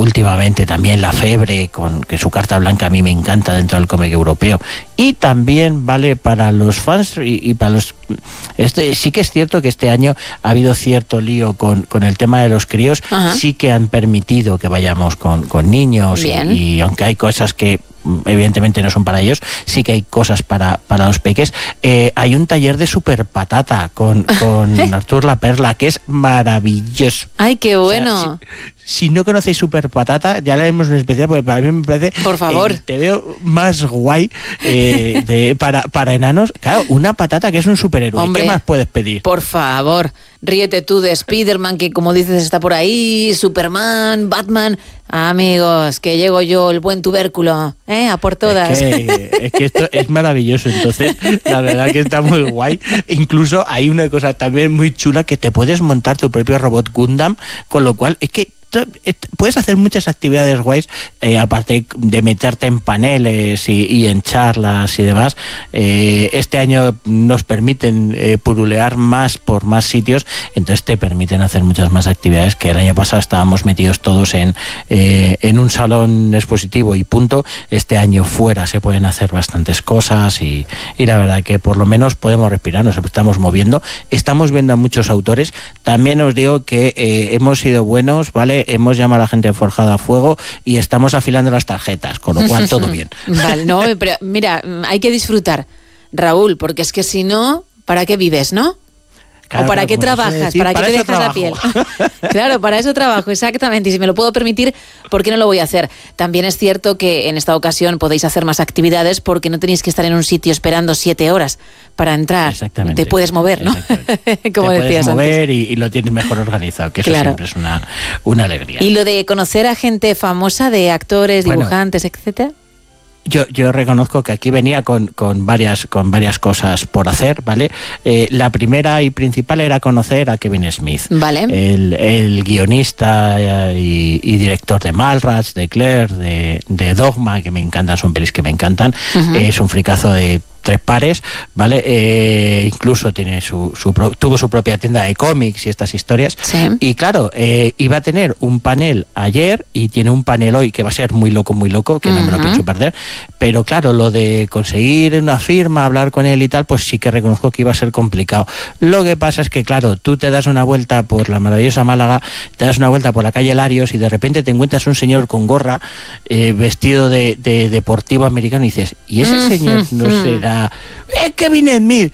últimamente también La Febre, que su carta blanca a mí me encanta dentro del cómic europeo. Y también vale para los fans y para los... sí que es cierto que este año ha habido cierto lío con el tema de los críos. Ajá. Sí que han permitido que vayamos con niños y aunque hay cosas que evidentemente no son para ellos, sí que hay cosas para los peques. Hay un taller de Super Patata con Artur La Perla, que es maravilloso. ¡Ay, qué bueno! O sea, si no conocéis Super Patata, ya le haremos un especial, porque para mí me parece... Por favor. Te veo más guay para enanos. Claro, una patata que es un superhéroe. Hombre, ¿qué más puedes pedir? Por favor, ríete tú de Spiderman, que como dices está por ahí, Superman, Batman... Amigos, que llego yo, el buen tubérculo, a por todas. Es que esto es maravilloso, entonces la verdad que está muy guay. Incluso hay una cosa también muy chula, que te puedes montar tu propio robot Gundam, con lo cual es que puedes hacer muchas actividades guays, aparte de meterte en paneles y en charlas y demás. Este año nos permiten purulear más por más sitios, entonces te permiten hacer muchas más actividades, que el año pasado estábamos metidos todos en un salón expositivo y punto. Este año fuera se pueden hacer bastantes cosas y la verdad que por lo menos podemos respirar, nos estamos moviendo, estamos viendo a muchos autores. También os digo que hemos sido buenos, ¿vale? Hemos llamado a la gente Forjada a Fuego y estamos afilando las tarjetas, con lo cual todo bien. Vale, no, pero mira, hay que disfrutar, Raúl, porque es que si no, ¿para qué vives, no? Claro, ¿o para qué trabajas? ¿Para qué te dejas la piel? Claro, para eso trabajo, exactamente. Y si me lo puedo permitir, ¿por qué no lo voy a hacer? También es cierto que en esta ocasión podéis hacer más actividades, porque no tenéis que estar en un sitio esperando 7 horas para entrar. Exactamente. Te puedes mover, ¿no? Como te decías puedes mover antes. Y lo tienes mejor organizado, que eso siempre es una alegría. ¿Y lo de conocer a gente famosa, de actores, dibujantes, etcétera? Yo reconozco que aquí venía con varias cosas por hacer, ¿vale? La primera y principal era conocer a Kevin Smith, vale. el guionista y director de Mallrats, de Claire, de Dogma, que me encantan, son pelis que me encantan. Es un fricazo de 3 pares, ¿vale? Incluso tiene tuvo su propia tienda de cómics y estas historias. Sí. Y claro, iba a tener un panel ayer y tiene un panel hoy que va a ser muy loco, que no me lo pienso perder. Pero claro, lo de conseguir una firma, hablar con él y tal, pues sí que reconozco que iba a ser complicado. Lo que pasa es que, claro, tú te das una vuelta por la maravillosa Málaga, te das una vuelta por la calle Larios y de repente te encuentras un señor con gorra, vestido de deportivo americano, y dices, ¿y ese señor no será Kevin Smith?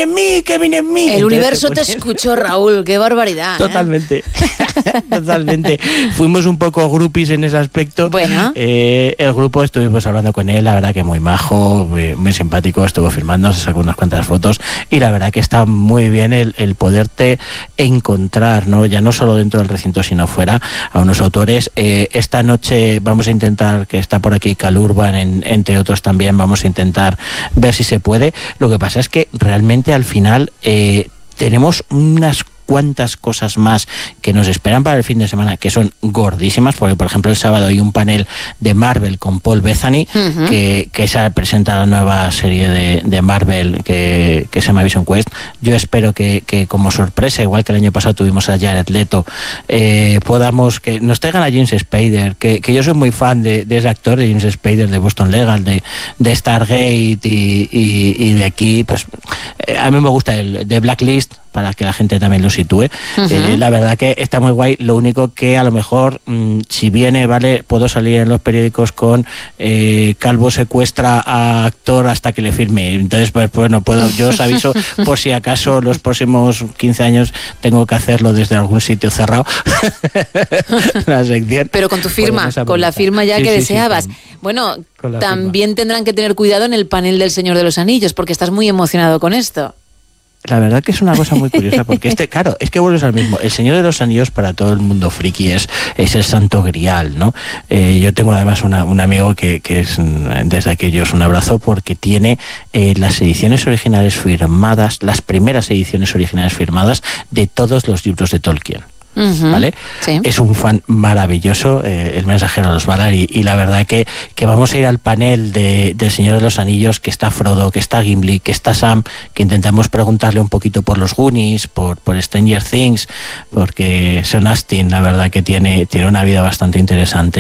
El universo te escuchó, Raúl, qué barbaridad. Totalmente. Totalmente. Fuimos un poco groupies en ese aspecto. Bueno. El grupo estuvimos hablando con él, la verdad que muy majo, muy simpático, estuvo firmando, se sacó unas cuantas fotos y la verdad que está muy bien el poderte encontrar, ¿no? Ya no solo dentro del recinto, sino fuera, a unos autores. Esta noche vamos a intentar, que está por aquí Cal Urban, entre otros también, vamos a intentar ver si se puede. Lo que pasa es que realmente al final tenemos unas cuantas cosas más que nos esperan para el fin de semana, que son gordísimas, porque por ejemplo el sábado hay un panel de Marvel con Paul Bettany, que se presenta la nueva serie de Marvel que se llama Vision Quest. Yo espero que como sorpresa, igual que el año pasado tuvimos a Jared Leto, podamos que nos traigan a James Spader, que yo soy muy fan de ese actor, de James Spader, de Boston Legal, de Stargate y de aquí, pues a mí me gusta el de Blacklist, para que la gente también lo sitúe. La verdad que está muy guay. Lo único que a lo mejor, si viene, vale, puedo salir en los periódicos con Calvo secuestra a actor hasta que le firme. Entonces, pues bueno, yo os aviso por si acaso los próximos 15 años tengo que hacerlo desde algún sitio cerrado. La sección. Pero con tu firma, con la firma ya que deseabas. Bueno, también tendrán que tener cuidado en el panel del Señor de los Anillos, porque estás muy emocionado con esto. La verdad que es una cosa muy curiosa, porque claro, es que vuelves al mismo. El Señor de los Anillos para todo el mundo friki es el santo grial, ¿no? Yo tengo además un amigo que es, desde aquellos un abrazo, porque tiene las ediciones originales firmadas, las primeras ediciones originales firmadas de todos los libros de Tolkien. ¿Vale? Sí. Es un fan maravilloso, el mensajero de los Valar, y la verdad que vamos a ir al panel del Señor de los Anillos, que está Frodo, que está Gimli, que está Sam, que intentamos preguntarle un poquito por los Goonies, por Stranger Things, porque Sean Astin la verdad que tiene una vida bastante interesante